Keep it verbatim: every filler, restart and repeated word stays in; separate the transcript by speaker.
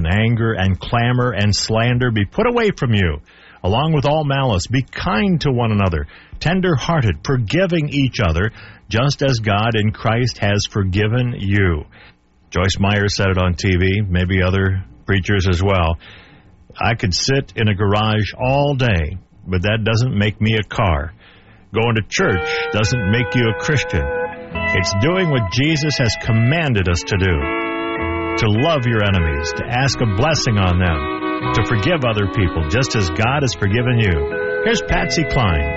Speaker 1: anger and clamor and slander be put away from you. Along with all malice, be kind to one another, tender-hearted, forgiving each other, just as God in Christ has forgiven you. Joyce Meyer said it on T V, maybe other preachers as well. I could sit in a garage all day, but that doesn't make me a car. Going to church doesn't make you a Christian. It's doing what Jesus has commanded us to do. To love your enemies, to ask a blessing on them, to forgive other people just as God has forgiven you. Here's Patsy Cline.